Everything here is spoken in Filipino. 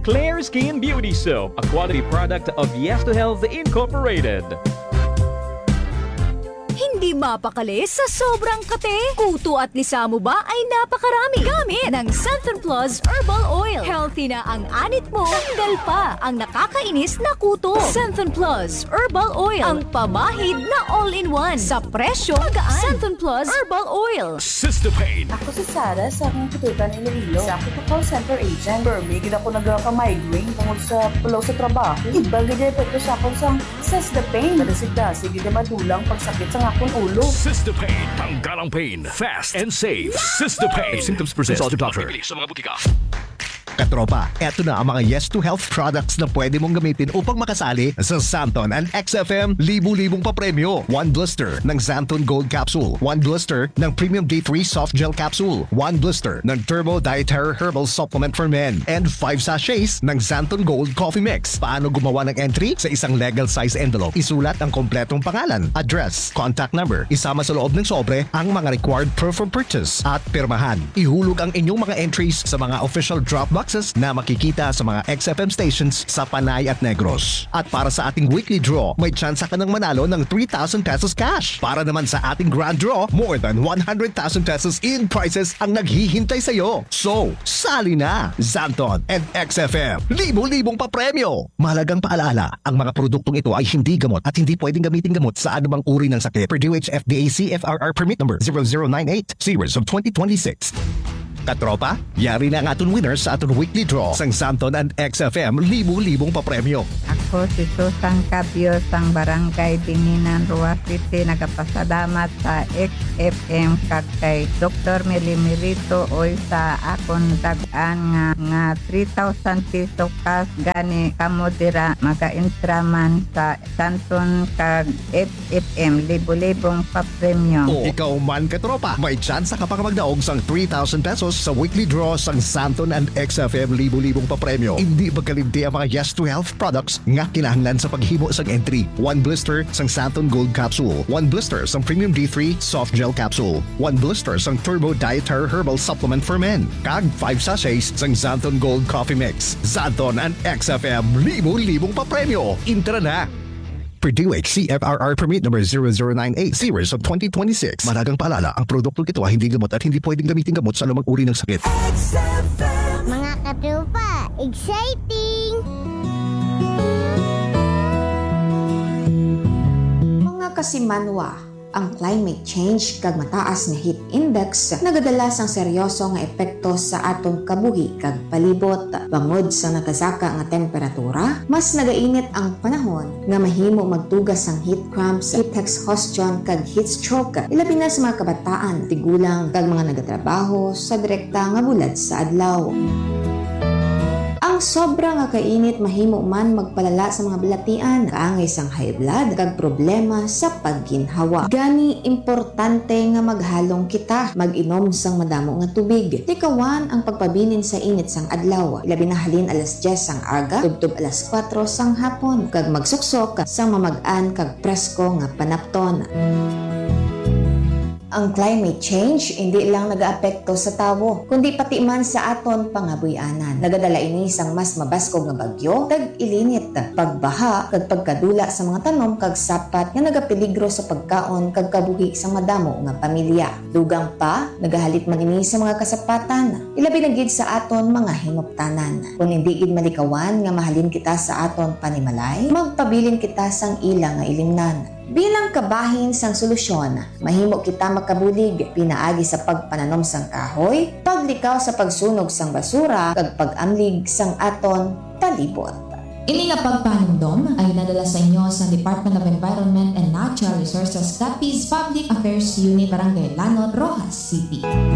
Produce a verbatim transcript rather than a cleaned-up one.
Clear Skin Beauty Soap, a quality product of Yes to Health Incorporated. Hindi mapakali sa sobrang kate. Kuto at lisa mo ba ay napakarami gamit ng Xanthan Plus Herbal Oil. Healthy na ang anit mo, tanggal pa ang nakakainis na kuto. Xanthan Plus Herbal Oil, ang pamahid na all-in-one sa presyo magaan. Xanthan Plus Herbal Oil. Cystopain. Ako si Sarah sa akong kututan ni Lilo. Sa ako to call center agent. Permigid ako nagka-migraine tungkol sa pulaw sa trabaho. Iba gaya epekto sa akong sa Cystopain. Madasigda, sige na madulang pagsakit sa akong ulo. Cystopain. Tanggal ang pain. Fast and safe. Cystopain. If symptoms persist, consult your doctor. Sa mga butika. Katropa, eto na ang mga Yes to Health products na pwede mong gamitin upang makasali sa Xanthan and X F M libu-libong papremyo. One blister ng Xanthan Gold Capsule. One blister ng Premium D three Soft Gel Capsule. One blister ng Turbo Dietary Herbal Supplement for Men. And five sachets ng Xanthan Gold Coffee Mix. Paano gumawa ng entry? Sa isang legal size envelope, isulat ang kompletong pangalan, address, contact number, isama sa loob ng sobre ang mga required proof of purchase at pirmahan. Ihulog ang inyong mga entries sa mga official drop boxes na makikita sa mga X F M stations sa Panay at Negros. At para sa ating weekly draw, may tsansa ka ng manalo ng three thousand pesos cash. Para naman sa ating grand draw, more than one hundred thousand pesos in prizes ang naghihintay sa iyo. So, sali na! Xanthan and X F M, libo-libong papremyo! Mahalagang paalala, ang mga produktong ito ay hindi gamot at hindi pwedeng gamitin gamot sa anumang uri ng sakit. Per D O H F D A C F R R permit number zero zero nine eight, series of twenty twenty-six. Katropa, yari na ang aton winners sa aton weekly draw sa Xanthan and X F M libu-libong papremyo. Ako si Susan Cabio sang Barangay Dinginan, Rua City. Nagapasalamat sa X F M kag kay Doctor Melimirito oy sa akon dagan nga nga three thousand peso cash gani kamo dira maka-intraman sa Xanthan kag X F M libu-libong papremyo. O ikaw man katropa, may tsansa ka pa magdaog sang three thousand pesos sa weekly draw sang Xanthan and X F M libu-libong papremyo. Hindi magkalimti ang mga Yes to Health products nga kinahanglan sa paghimo sang entry. One blister sang Xanthan Gold Capsule. One blister sang Premium D three Soft Gel Capsule. One blister sang Turbo Dietary Herbal Supplement for Men. Kag five sachets sang Xanthan Gold Coffee Mix. Xanthan and X F M libu-libong papremyo. Intra na! Per D O H C F R R permit number zero zero nine eight, series of twenty twenty-six. Malagang paalala, ang produktong ito ay hindi gamot at hindi pwedeng gamitin gamot sa anumang uri ng sakit. Mga katropa, exciting! Mga kasimanwa, ang climate change kag mataas nga heat index nagadala sang seryoso nga epekto sa atong kabuhi kag palibot. Bangod sa nakasaka nga temperatura, mas nagainit ang panahon nga mahimo magtugas sang heat cramps, heat exhaustion kag heat stroke. Ilabi na sa mga kabataan, tigulang kag mga nagatrabaho sa direkta nga bulad sa adlaw. Ang sobra nga kainit mahimo man magpalala sa mga balatian, kaangay sang high blood kag problema sa pagginhawa. Gani importante nga maghalong kita, mag-inom sang madamo nga tubig. Tikawan ang pagpabilin sa init sang adlaw. Ilabi na halin alas diyes sang aga, tubtob alas kwatro sang hapon, kag magsuksok sang mamag-an kag presko nga panapton. Ang climate change hindi lang nagaapekto sa tawo, kundi pati man sa aton pangabuyanan. Nagadala ini sang mas mabaskog nga bagyo, kag ilinit, pagbaha, kag pagkadula sa mga tanom kag sapat nga nagapeligro sa pagkaon kag kabuhi sa madamo nga pamilya. Dugang pa, nagahalit man ini sa mga kasapatan, ilabi na gid sa aton mga hinuptanan. Kung hindi gid malikawan nga mahalin kita sa aton panimalay, magpabilin kita sang ila nga ilimnan. Bilang kabahin sang solusyon, mahimo kita makabulig pinaagi sa pagpananom sang kahoy, paglikaw sa pagsunog sang basura, kag pag-amlig sang aton palibot. Ini nga pagpanumdom ay nadala sa inyo sa Department of Environment and Natural Resources Capiz Public Affairs Unit, Barangay Lanod, Rojas City.